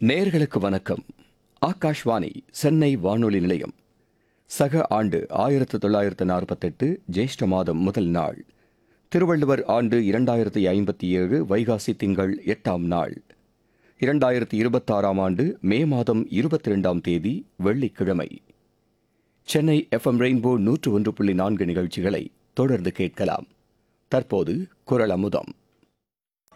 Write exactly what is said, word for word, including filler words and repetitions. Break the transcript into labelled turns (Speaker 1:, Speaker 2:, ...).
Speaker 1: நேர்களுக்கு வணக்கம். ஆகாஷ்வாணி சென்னை வானொலி நிலையம். சக ஆண்டு ஆயிரத்து தொள்ளாயிரத்து நாற்பத்தெட்டு ஜேஷ்ட மாதம் முதல் நாள். திருவள்ளுவர் ஆண்டு இரண்டாயிரத்தி ஐம்பத்தி ஏழு வைகாசி திங்கள் எட்டாம் நாள். இரண்டாயிரத்தி இருபத்தாறாம் ஆண்டு மே மாதம் இருபத்தி இரண்டாம் தேதி வெள்ளிக்கிழமை. சென்னை எஃப்எம் ரெயின்போ நூற்று ஒன்று புள்ளி நான்கு நிகழ்ச்சிகளை தொடர்ந்து கேட்கலாம். தற்போது குரல் அமுதம்.